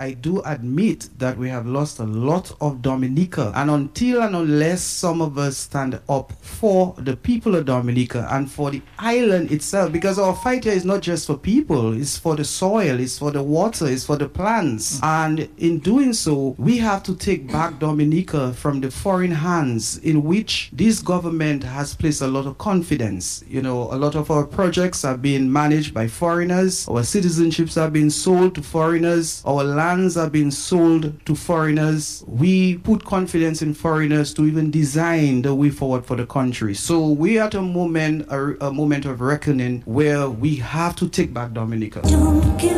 I do admit that we have lost a lot of Dominica. And until and unless some of us stand up for the people of Dominica and for the island itself, because our fight here is not just for people, it's for the soil, it's for the water, it's for the plants. And in doing so, we have to take back Dominica from the foreign hands in which this government has placed a lot of confidence. You know, a lot of our projects are being managed by foreigners, our citizenships are being sold to foreigners, our lands are being sold to foreigners. We put confidence in foreigners to even design the way forward for the country. So we are at a moment of reckoning where we have to take back Dominica.